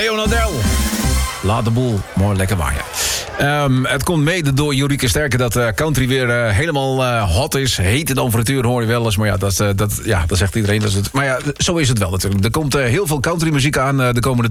Leonardel. Laat de boel mooi lekker waaien. Het komt mede door Jorieke Sterke dat country weer helemaal hot is. Heter dan frituur hoor je wel eens. Maar ja, dat zegt iedereen. Maar ja, zo is het wel natuurlijk. Er komt heel veel country muziek aan de komende